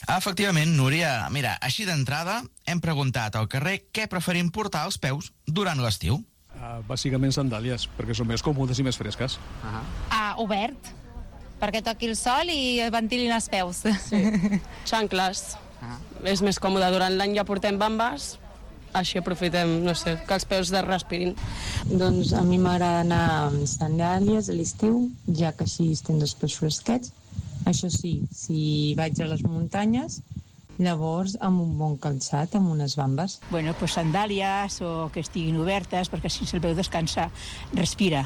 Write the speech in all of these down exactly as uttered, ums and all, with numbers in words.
Efectivament, Núria, mira, així d'entrada hem preguntat al carrer què preferim portar als peus durant l'estiu. Uh, bàsicament sandàlies, perquè són més còmodes i més fresques. Uh -huh. Ah, obert, perquè toqui el sol i ventilin els peus. Sí. Xancles. Uh -huh. És més còmode. Durant l'any ja portem bambes, així aprofitem, no sé, que els peus de respirin. Doncs a mi m'agrada anar amb sandàlies a l'estiu, ja que així estem dos peus fresquets. Això sí, si vaig a les muntanyes, llavors amb un bon calçat, amb unes bambes. Bueno, pues sandàlies o que estiguin obertes, perquè si el peu descansa, respira.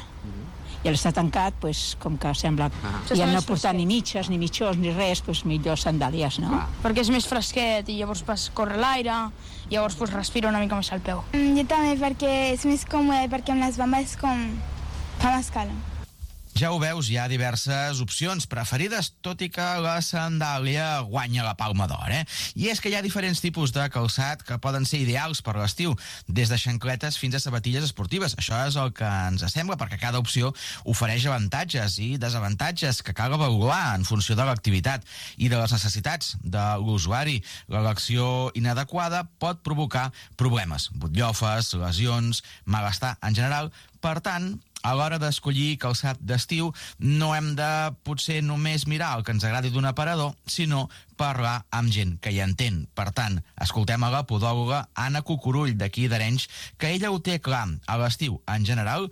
I al estar tancat, pues, com que sembla que ja no portar ni mitges, ni mitjons, ni res, pues, millor sandàlies, no? Ah. Perquè és més fresquet i llavors vas córrer l'aire, llavors pues, respira una mica més al peu. Mm, jo també, perquè és més còmode, perquè amb les bambes com fa més calor. Ja ho veus, hi ha diverses opcions preferides, tot i que la sandàlia guanya la palma d'or, eh? I és que hi ha diferents tipus de calçat que poden ser ideals per l'estiu, des de xancletes fins a sabatilles esportives. Això és el que ens sembla, perquè cada opció ofereix avantatges i desavantatges que cal avaluar en funció de l'activitat i de les necessitats de l'usuari. L'elecció inadequada pot provocar problemes, butllofes, lesions, malestar en general. Per tant, a l'hora d'escollir calçat d'estiu, no hem de potser només mirar el que ens agradi d'un aparador, sinó parlar amb gent que hi entén. Per tant, escoltem a la podòloga Anna Cucurull, d'aquí d'Arenys, que ella ho té clar. A l'estiu, en general,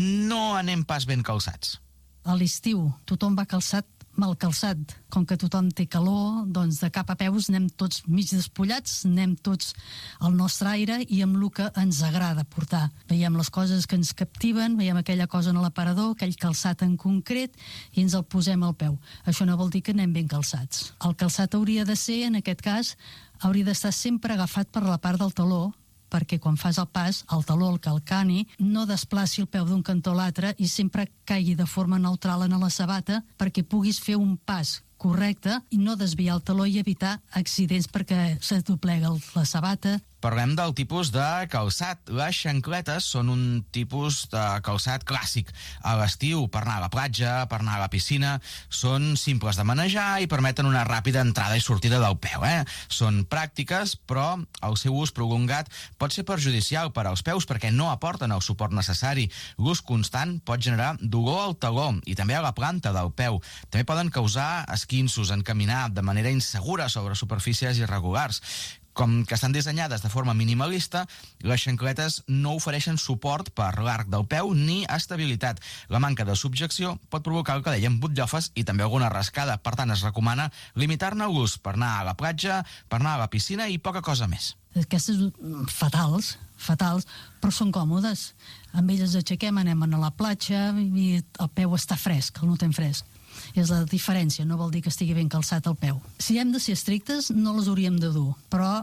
no anem pas ben calçats. A l'estiu, tothom va calçat mal calçat. Com que tothom té calor, doncs de cap a peus anem tots mig despullats, anem tots al nostre aire i amb el que ens agrada portar. Veiem les coses que ens captiven, veiem aquella cosa en l'aparador, aquell calçat en concret, i ens el posem al peu. Això no vol dir que anem ben calçats. El calçat hauria de ser, en aquest cas, hauria d'estar sempre agafat per la part del taló, perquè quan fas el pas, el taló, el calcani, no desplaci el peu d'un cantó a l'altre i sempre caigui de forma neutral en la sabata perquè puguis fer un pas correcte i no desviar el taló i evitar accidents perquè se doblega la sabata. Parlem del tipus de calçat. Les xancletes són un tipus de calçat clàssic. A l'estiu, per anar a la platja, per anar a la piscina, són simples de manejar i permeten una ràpida entrada i sortida del peu, eh? Són pràctiques, però el seu ús prolongat pot ser perjudicial per als peus perquè no aporten el suport necessari. L'ús constant pot generar dolor al taló i també a la planta del peu. També poden causar esquinços en caminar de manera insegura sobre superfícies irregulars. Com que estan dissenyades de forma minimalista, les xancletes no ofereixen suport per l'arc del peu ni estabilitat. La manca de subjecció pot provocar el que dèiem butllofes i també alguna rascada. Per tant, es recomana limitar-ne l'ús per anar a la platja, per anar a la piscina i poca cosa més. Aquestes fatals, fatals, però són còmodes. Amb elles aixequem, anem a la platja i el peu està fresc, el notem fresc. És la diferència, no vol dir que estigui ben calçat el peu. Si hem de ser estrictes, no les hauríem de dur, però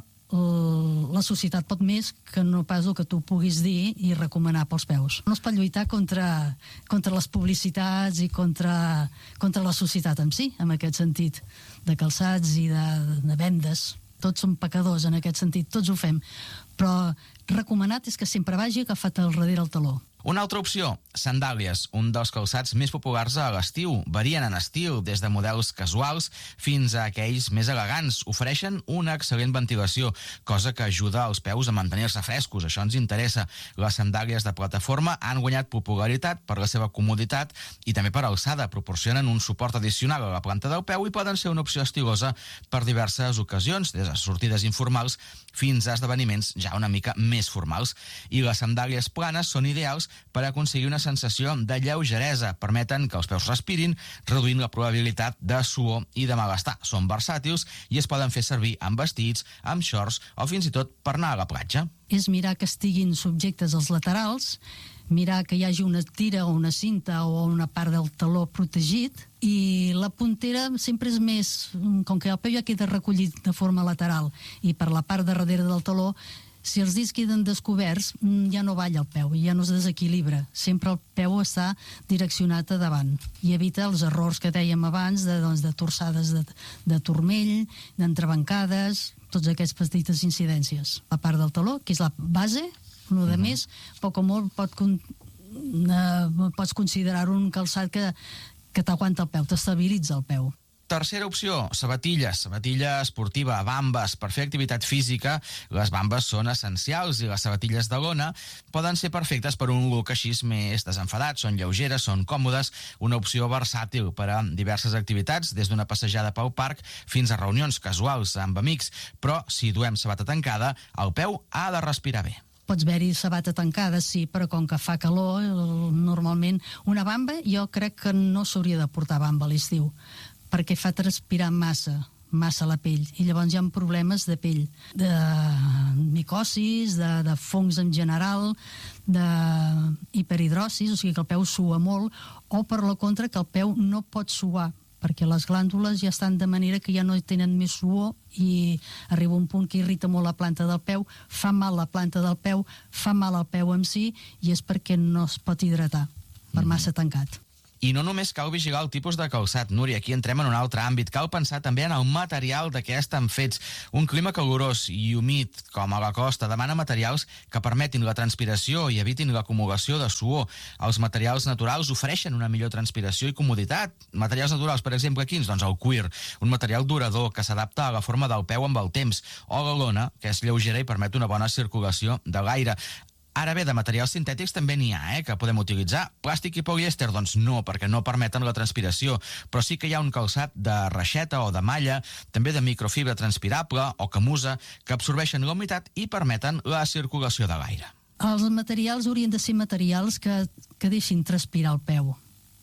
uh, la societat pot més que no pas el que tu puguis dir i recomanar pels peus. No es pot lluitar contra, contra les publicitats i contra, contra la societat en si, en aquest sentit, de calçats i de, de vendes. Tots som pecadors en aquest sentit, tots ho fem, però recomanat és que sempre vagi agafat al darrere el taló. Una altra opció, sandàlies, un dels calçats més populars a l'estiu. Varien en estil, des de models casuals fins a aquells més elegants. Ofereixen una excel·lent ventilació, cosa que ajuda els peus a mantenir-se frescos. Això ens interessa. Les sandàlies de plataforma han guanyat popularitat per la seva comoditat i també per alçada. Proporcionen un suport addicional a la planta del peu i poden ser una opció estilosa per diverses ocasions, des de sortides informals fins a esdeveniments ja una mica més formals. I les sandàlies planes són ideals per aconseguir una sensació de lleugeresa. Permeten que els peus respirin, reduint la probabilitat de suor i de malestar. Són versàtils i es poden fer servir amb vestits, amb shorts o fins i tot per anar a la platja. És mirar que estiguin subjectes als laterals, mirar que hi hagi una tira o una cinta o una part del taló protegit, i la puntera sempre és més, com que el peu ja queda recollit de forma lateral i per la part de darrere del taló, si els dits queden descoberts, ja no balla el peu, ja no es desequilibra. Sempre el peu està direccionat a davant i evita els errors que dèiem abans de, doncs, de torçades de, de turmell, d'entrebancades, tots aquests petites incidències. La part del taló, que és la base, el de més, poc o molt pot con, eh, pots considerar un calçat que, que t'aguanta el peu, t'estabilitza el peu. Tercera opció, sabatilles, sabatilla esportiva, bambes. Per fer activitat física, les bambes són essencials i les sabatilles de lona poden ser perfectes per un look així més desenfadat. Són lleugeres, són còmodes, una opció versàtil per a diverses activitats, des d'una passejada pel parc fins a reunions casuals amb amics. Però si duem sabata tancada, el peu ha de respirar bé. Pots haver-hi sabata tancada, sí, però com que fa calor, normalment una bamba, jo crec que no s'hauria de portar bamba a l'estiu, perquè fa transpirar massa, massa la pell, i llavors hi ha problemes de pell, de micosis, de, de fongs en general, de hiperhidrosis, o sigui que el peu sua molt, o per la contra que el peu no pot suar, perquè les glàndules ja estan de manera que ja no tenen més suor i arriba un punt que irrita molt la planta del peu, fa mal la planta del peu, fa mal al peu en si, i és perquè no es pot hidratar per massa tancat. I no només cal vigilar el tipus de calçat, Núria, aquí entrem en un altre àmbit. Cal pensar també en el material de què estan fets. Un clima calorós i humit, com a la costa, demana materials que permetin la transpiració i evitin l'acumulació de suor. Els materials naturals ofereixen una millor transpiració i comoditat. Materials naturals, per exemple, quins? Doncs el cuir, un material durador que s'adapta a la forma del peu amb el temps, o la lona, que és lleugera i permet una bona circulació de l'aire. Ara bé, de materials sintètics també n'hi ha, eh, que podem utilitzar. Plàstic i polièster, doncs no, perquè no permeten la transpiració, però sí que hi ha un calçat de reixeta o de malla, també de microfibra transpirable o camusa, que absorbeixen la humitat i permeten la circulació de l'aire. Els materials haurien de ser materials que, que deixin transpirar el peu.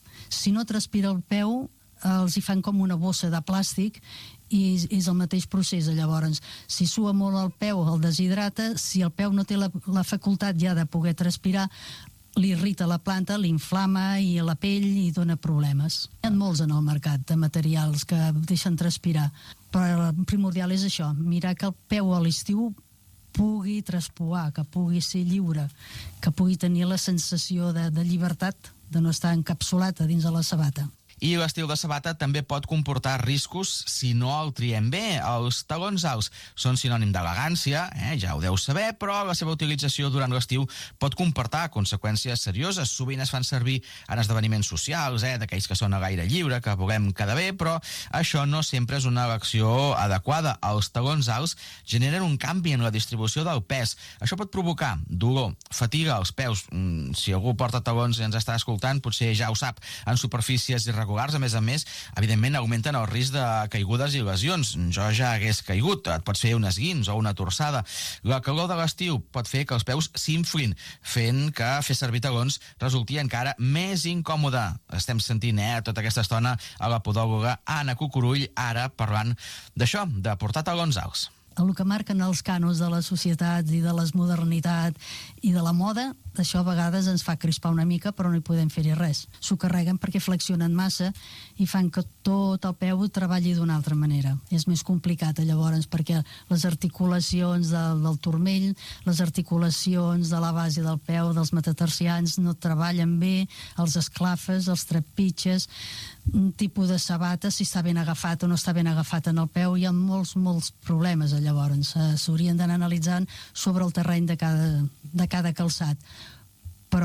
Si no transpira el peu, els hi fan com una bossa de plàstic i és el mateix procés. Llavors, si sua molt el peu, el deshidrata. Si el peu no té la, la facultat ja de poder transpirar, li irrita la planta, l'inflama i la pell i dona problemes. Hi ha molts en el mercat de materials que deixen transpirar, però el primordial és això, mirar que el peu a l'estiu pugui traspuar, que pugui ser lliure, que pugui tenir la sensació de, de llibertat, de no estar encapsulat a dins de la sabata. I l'estil de sabata també pot comportar riscos si no el triem bé. Els talons alts són sinònim d'elegància, eh, ja ho deu saber, però la seva utilització durant l'estiu pot comportar conseqüències serioses. Sovint es fan servir en esdeveniments socials, eh, d'aquells que són a l'aire lliure, que volem quedar bé, però això no sempre és una elecció adequada. Els talons alts generen un canvi en la distribució del pes. Això pot provocar dolor, fatiga als peus. Si algú porta talons i ens està escoltant, potser ja ho sap, en superfícies irregulars. A més a més, evidentment augmenten el risc de caigudes i lesions. Jo ja hagués caigut, et pots fer un esguins o una torçada. La calor de l'estiu pot fer que els peus s'inflin, fent que fer servir talons resulti encara més incòmode. Estem sentint, eh, tota aquesta estona a la podòloga Anna Cucurull, ara parlant d'això, de portar talons alts. El que marquen els cànons de la societat i de les modernitat i de la moda, això a vegades ens fa crispar una mica, però no hi podem fer-hi res. S'ho carreguen perquè flexionen massa i fan que tot el peu treballi d'una altra manera. És més complicat, llavors, perquè les articulacions del, del turmell, les articulacions de la base del peu, dels metatarsians, no treballen bé, els esclafes, els trepitges, un tipus de sabata, si està ben agafat o no està ben agafat en el peu, hi ha molts, molts problemes, llavors. S'haurien d'anar analitzant sobre el terreny de cada, de cada calçat. Però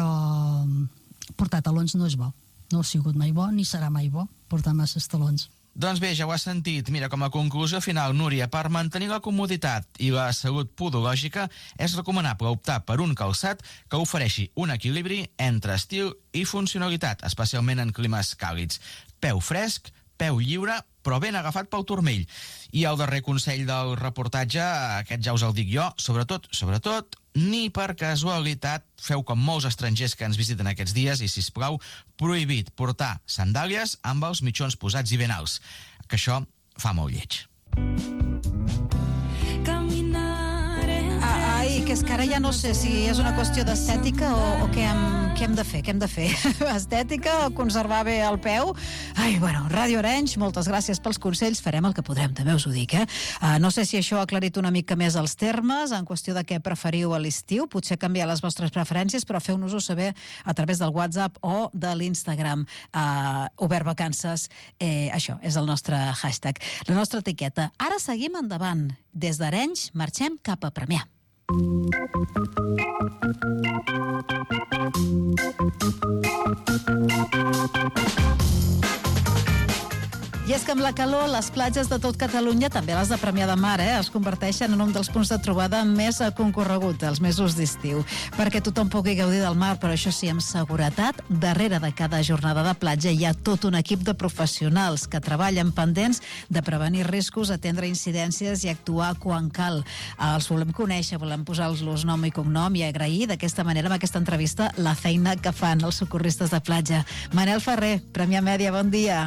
portar talons no és bo. No ha sigut mai bo, ni serà mai bo portar masses talons. Doncs bé, ja ho has sentit. Mira, com a conclusió final, Núria, per mantenir la comoditat i la salut podològica és recomanable optar per un calçat que ofereixi un equilibri entre estil i funcionalitat, especialment en climes càlids. Peu fresc, peu lliure, però ben agafat pel turmell. I el darrer consell del reportatge, aquest ja us el dic jo, sobretot, sobretot, ni per casualitat feu com molts estrangers que ens visiten aquests dies i, sisplau, prohibit portar sandàlies amb els mitjons posats i ben alts, que això fa molt lleig. Ai, que és que ara ja no sé si és una qüestió d'estètica o, o què, hem, què hem de fer, què hem de fer? Estètica, conservar bé el peu? Ai, bueno, Ràdio Arenys, moltes gràcies pels consells, farem el que podrem, també us ho dic, eh? Uh, no sé si això ha aclarit una mica més els termes, en qüestió de què preferiu a l'estiu, potser canviar les vostres preferències, però feu-nos-ho saber a través del WhatsApp o de l'Instagram. Uh, Obert Vacances, eh, això, és el nostre hashtag, la nostra etiqueta. Ara seguim endavant. Des d'Arenys marxem cap a Premià. I és que amb la calor, les platges de tot Catalunya, també les de Premià de Mar, eh, es converteixen en un dels punts de trobada més concorregut dels mesos d'estiu, perquè tothom pugui gaudir del mar, però això sí, amb seguretat. Darrere de cada jornada de platja hi ha tot un equip de professionals que treballen pendents de prevenir riscos, atendre incidències i actuar quan cal. Els volem conèixer, volem posar-los nom i cognom i agrair d'aquesta manera, amb aquesta entrevista, la feina que fan els socorristes de platja. Manel Ferrer, Premià Mèdia, bon dia.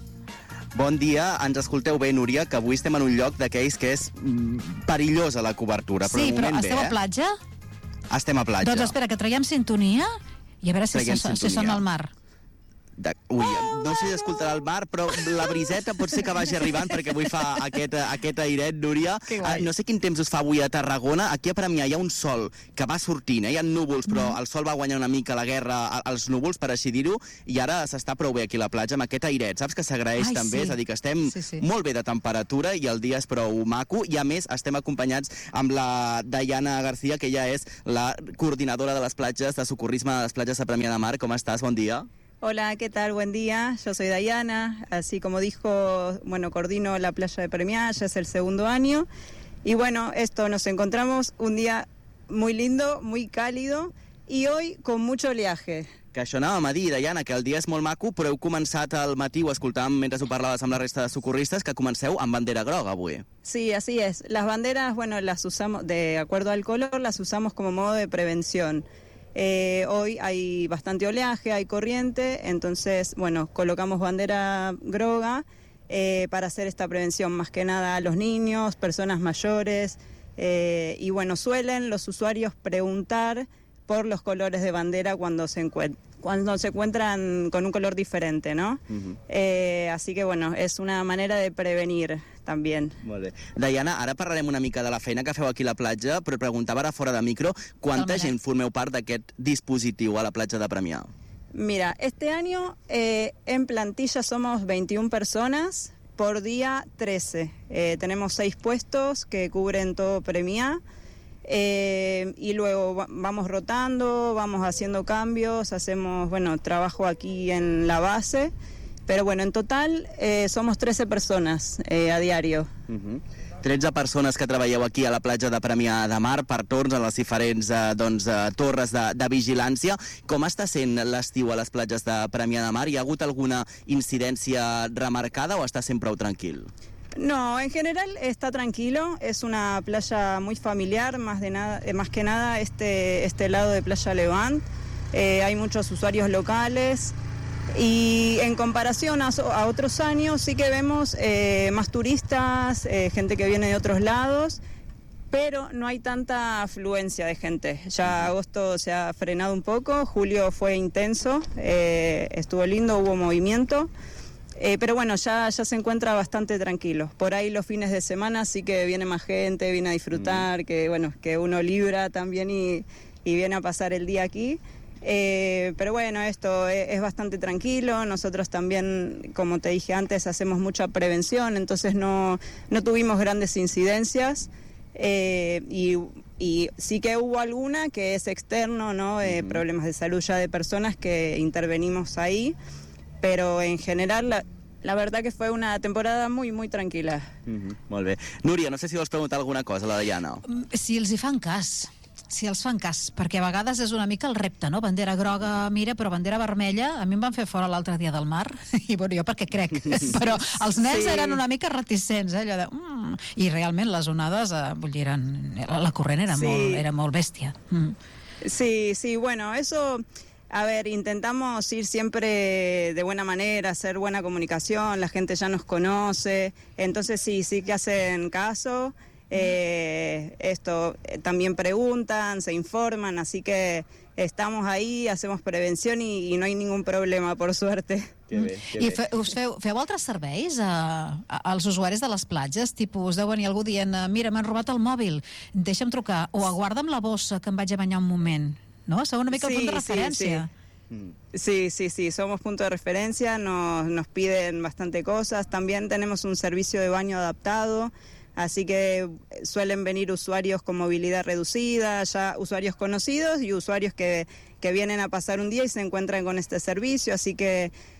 Bon dia, ens escolteu bé, Núria, que avui estem en un lloc d'aquells que és mm, perillosa la cobertura. Sí, però, però esteu bé, a platja? Eh? Estem a platja. Doncs espera, que traiem sintonia i a veure si, si, si sona el mar. De... Ui, no sé si escoltarà el mar, però la briseta pot ser que vagi arribant, perquè avui fa aquest, aquest airet, Núria. Uh, no sé quin temps us fa avui a Tarragona. Aquí a Premià hi ha un sol que va sortint, eh? Hi ha núvols, però mm. el sol va guanyar una mica la guerra als núvols, per així dir-ho, i ara s'està prou bé aquí a la platja amb aquest airet. Saps que s'agraeix també? Sí. És a dir, que estem sí, sí. molt bé de temperatura i el dia és prou maco, i a més estem acompanyats amb la Dayana García, que ella és la coordinadora de les platges de socorrisme de les platges de Premià de Mar. Com estàs? Bon dia. Hola, ¿qué tal? Buen día. Yo soy Dayana, así como dijo, bueno, coordino la playa de Premià, ya es el segundo año. Y bueno, esto, nos encontramos un día muy lindo, muy cálido y hoy con mucho oleaje. Que això anàvem a dir, Dayana, que el dia és molt maco, però heu començat al matí, ho escoltàvem mentre ho parlaves amb la resta de socorristes, que comenceu amb bandera groga avui. Sí, así es. Las banderas, bueno, las usamos, de acuerdo al color, las usamos como modo de prevención. Eh, hoy hay bastante oleaje, hay corriente, entonces, bueno, colocamos bandera groga eh, para hacer esta prevención, más que nada a los niños, personas mayores, eh, y bueno, suelen los usuarios preguntar por los colores de bandera cuando se encuentran. cuando se encuentran con un color diferente, ¿no? Uh-huh. eh, así que, bueno, és una manera de prevenir, també. Molt bé. Dayana, ara parlarem una mica de la feina que feu aquí a la platja, però preguntava ara fora de micro, quanta gent formeu part d'aquest dispositiu a la platja de Premià? Mira, este año eh, en plantilla somos veintiuna personas, por día trece. Eh, tenemos seis puestos que cubren todo Premià. Eh, y luego va, vamos rotando, vamos haciendo cambios, hacemos, bueno, trabajo aquí en la base, pero bueno, en total eh, somos trece personas eh, a diario. Uh-huh. tretze persones que treballeu aquí a la platja de Premià de Mar per torns en les diferents eh, doncs, eh, torres de, de vigilància. Com està sent l'estiu a les platges de Premià de Mar? Hi ha hagut alguna incidència remarcada o està sent prou tranquil? No, en general está tranquilo, es una playa muy familiar, más, de nada, más que nada este, este lado de Playa Levant, eh, hay muchos usuarios locales y en comparación a, a otros años sí que vemos eh, más turistas, eh, gente que viene de otros lados, pero no hay tanta afluencia de gente. Ya agosto se ha frenado un poco, julio fue intenso, eh, estuvo lindo, hubo movimiento. Eh, pero bueno, ya, ya se encuentra bastante tranquilo. Por ahí los fines de semana sí que viene más gente, viene a disfrutar, mm. que bueno, que uno libra también y, y viene a pasar el día aquí. Eh, pero bueno, esto es, es bastante tranquilo. Nosotros también, como te dije antes, hacemos mucha prevención, entonces no, no tuvimos grandes incidencias. Eh, y, y sí que hubo alguna que es externo, ¿no? Eh, mm. Problemas de salud ya de personas que intervenimos ahí. Pero en general, la, la verdad que fue una temporada muy, muy tranquil·la. Mm-hmm. Molt bé. Núria, no sé si vols preguntar alguna cosa a la Dayana. Si els hi fan cas, si els fan cas, perquè a vegades és una mica el repte, no? Bandera groga, mira, però bandera vermella, a mi em van fer fora l'altre dia del mar, i bueno, jo perquè crec, però els nens sí. eren una mica reticents, eh? Allò de... Mm. I realment les onades, eh, vull dir, eren, la corrent era, sí. molt, era molt bèstia. Mm. Sí, sí, bueno, eso... A ver, intentamos ir siempre de buena manera, hacer buena comunicación, la gente ya nos conoce, entonces sí, sí que hacen caso, eh, esto, eh, también preguntan, se informan, así que estamos ahí, hacemos prevención y, y no hay ningún problema, por suerte. Que bé, que I bé. fe, us feu, feu altres serveis a, a, als usuaris de les platges? Tipus, deu venir algú dient, mira, m'han robat el mòbil, deixa'm trucar, o aguarda'm la bossa que em vaig a banyar un moment. ¿No? Son una mica sí, el punto de referencia. Sí, sí. sí, sí, sí, somos punto de referencia, nos, nos piden bastante cosas. También tenemos un servicio de baño adaptado, así que suelen venir usuarios con movilidad reducida, ya usuarios conocidos y usuarios que, que vienen a pasar un día y se encuentran con este servicio, así que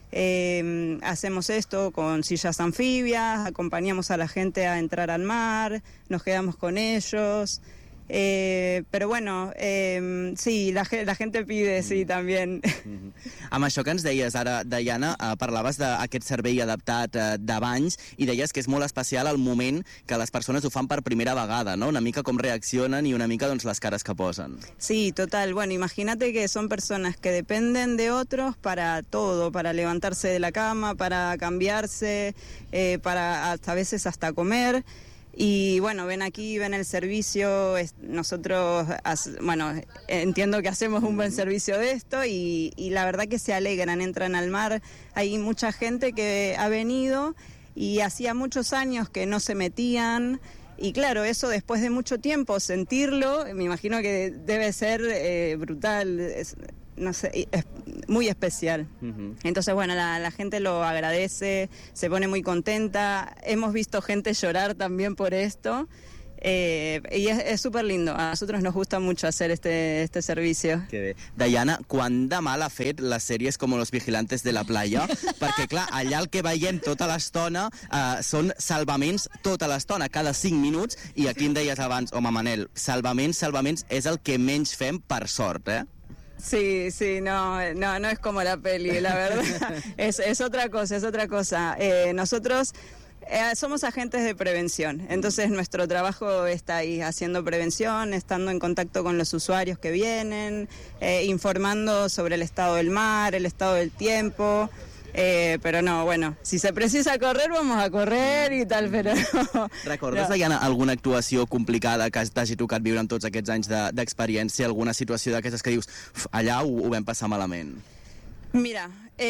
Eh, hacemos esto con sillas anfibias, acompañamos a la gente a entrar al mar, nos quedamos con ellos. Eh, però bueno, eh, sí, la, la gente pide, sí, també. Mm-hmm. Amb això que ens deies ara, Diana, eh, parlaves d'aquest servei adaptat eh, de banys i deies que és molt especial el moment que les persones ho fan per primera vegada, ¿no? Una mica com reaccionen i una mica doncs, les cares que posen. Sí, total. Bueno, imagínate que son personas que dependen de otros para todo, para levantarse de la cama, para cambiarse, eh, para hasta a veces hasta comer. Y bueno, ven aquí, ven el servicio, es, nosotros, bueno, entiendo que hacemos un buen servicio de esto y, y la verdad que se alegran, entran al mar. Hay mucha gente que ha venido y hacía muchos años que no se metían. Y claro, eso después de mucho tiempo, sentirlo, me imagino que debe ser eh, brutal, es, no sé, es muy especial. Uh-huh. Entonces, bueno, la, la gente lo agradece, se pone muy contenta. Hemos visto gente llorar también por esto. Eh, y és súper lindo. A nosotros nos gusta mucho hacer este, este servicio. Que bé. Diana, quant de mal ha fet les sèries com Los Vigilantes de la Playa? Perquè, clar, allà el que veiem tota l'estona eh, són salvaments tota l'estona, cada cinc minuts, i aquí em deies abans, home, Manel, salvaments, salvaments, és el que menys fem per sort, eh? Sí, sí, no, no, no es como la peli, la verdad. Es, es otra cosa, es otra cosa. Eh, nosotros eh, somos agentes de prevención, entonces nuestro trabajo está ahí, haciendo prevención, estando en contacto con los usuarios que vienen, eh, informando sobre el estado del mar, el estado del tiempo. Eh, però no, bueno, si se precisa correr, vamos a correr i tal, però no. Recordes, no. Diana, alguna actuació complicada que t'hagi tocat viure en tots aquests anys d'experiència, de, alguna situació d'aquestes que dius, allà ho, ho vam passar malament? Mira,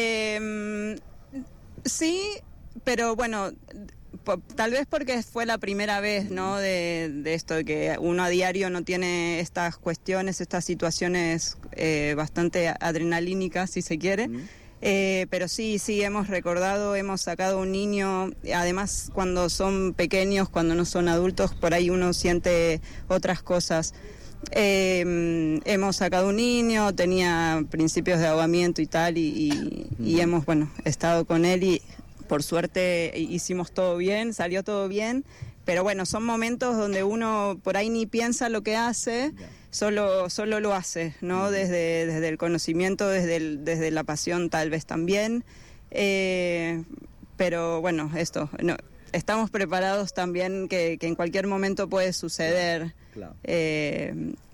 eh, sí, pero bueno, tal vez porque fue la primera vez, ¿no? De, de esto, de que uno a diario no tiene estas cuestiones, estas situaciones eh, bastante adrenalínicas, si se quiere. Mm. Eh, pero sí, sí, hemos recordado, hemos sacado un niño, además cuando son pequeños, cuando no son adultos, por ahí uno siente otras cosas. Eh, hemos sacado un niño, tenía principios de ahogamiento y tal, y, y, y hemos, bueno, estado con él y por suerte hicimos todo bien, salió todo bien. Pero bueno, son momentos donde uno por ahí ni piensa lo que hace, solo, solo lo hace, ¿no? Desde, desde el conocimiento, desde, el, desde la pasión tal vez también. Eh, pero bueno, esto, no, estamos preparados también que, que en cualquier momento puede suceder. Claro. Eh,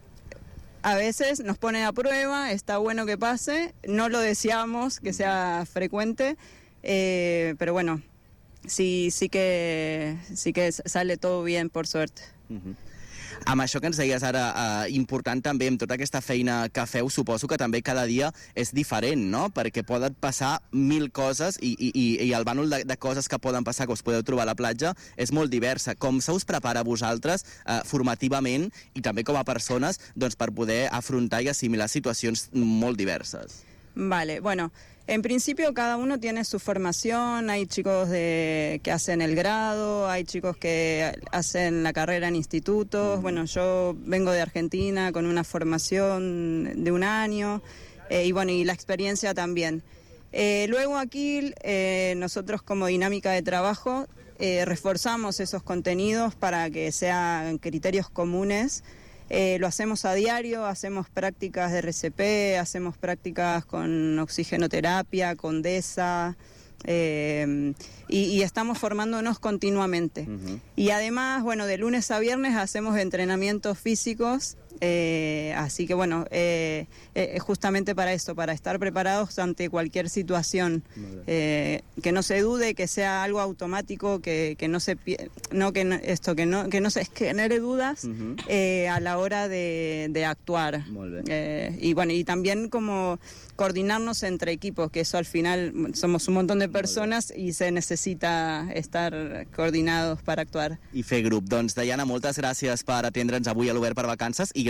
a veces nos pone a prueba, está bueno que pase, no lo deseamos que sea frecuente, eh, pero bueno. Sí, sí que, sí que sale todo bien, por suerte. Uh-huh. Amb això que ens deies ara, eh, important també, amb tota aquesta feina que feu, suposo que també cada dia és diferent, no? Perquè poden passar mil coses i, i, i el bànol de, de coses que poden passar, que us podeu trobar a la platja, és molt diversa. Com se us prepara a vosaltres eh, formativament i també com a persones doncs, per poder afrontar i assimilar situacions molt diverses? Vale, bueno, en principio cada uno tiene su formación, hay chicos de, que hacen el grado, hay chicos que hacen la carrera en institutos, bueno, yo vengo de Argentina con una formación de un año, eh, y bueno, y la experiencia también. Eh, luego aquí eh, nosotros como dinámica de trabajo eh, reforzamos esos contenidos para que sean criterios comunes. Eh, lo hacemos a diario, hacemos prácticas de R C P, hacemos prácticas con oxigenoterapia, con DESA, eh, y, y estamos formándonos continuamente. Uh-huh. Y además, bueno, de lunes a viernes hacemos entrenamientos físicos, eh, así que bueno, eh, eh, justamente para eso, para estar preparados ante cualquier situación, eh, que no se dude, que sea algo automático, que, que no se no que no, esto que no que no se genere dudas uh-huh. eh, a la hora de, de actuar. Eh, y bueno, y también como coordinarnos entre equipos, que eso al final somos un montón de personas y se necesita estar coordinados para actuar. I fer grup. Doncs, Diana, moltes gràcies per atendre'ns avui a l'Obert per Vacances i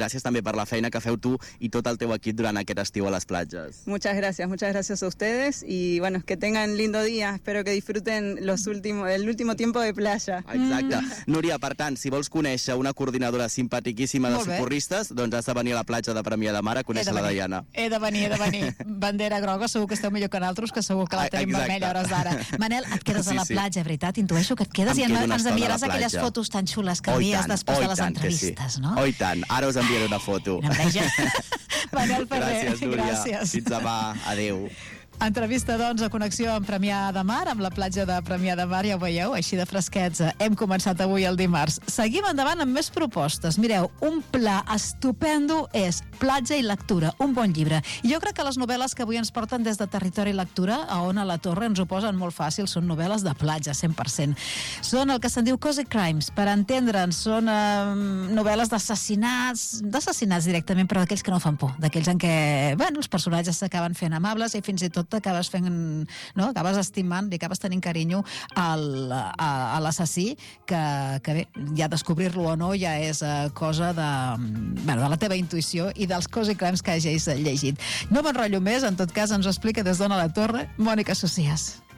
gràcies també per la feina que feu tu i tot el teu equip durant aquest estiu a les platges. Muchas gracias, muchas gracias a ustedes y bueno, que tengan lindo día. Espero que disfruten los últimos, el último tiempo de playa. Exacte. Mm. Núria, per tant, si vols conèixer una coordinadora simpaticíssima de socorristes, doncs has de venir a la platja de Premià de Mar a conèixer la Diana. He de venir, he de venir. Bandera groga, segur que esteu millor que nosaltres, que segur que la tenim vermella a hores d'ara. Manel, et quedes a la platja, veritat? Intueixo que et quedes i ens enviaràs aquelles fotos tan xules que envies després de les entrevistes, no? Oh, i tant. Ara us enviaré una foto. Manel Ferrer, gràcies, Núria. Gràcies. Fins demà. Adéu. Entrevista, doncs, a Connexió amb Premià de Mar, amb la platja de Premià de Mar, ja ho veieu, així de fresquets. Hem començat avui el dimarts. Seguim endavant amb més propostes. Mireu, un pla estupendo és Platja i lectura, un bon llibre. I jo crec que les novel·les que avui ens porten des de Territori Lectura, a On a la Torre, ens ho posen molt fàcil, són novel·les de platja, cent per cent. Són el que se'n diu Cozy Crimes, per entendre'ns, són eh, novel·les d'assassinats, d'assassinats directament, però d'aquells que no fan por, d'aquells en què, bueno, els personatges s'acaben fent amables i fins i tot acabes fent, no? Acabes estimant, li acabes tenint carinyo al, a, a l'assassí, que, que bé, ja descobrir-lo o no ja és uh, cosa de, bueno, de la teva intuïció i dels Cozy Crimes que hagis llegit. No m'enrotllo més, en tot cas ens ho explica des d'On a la Torre Mònica Socias.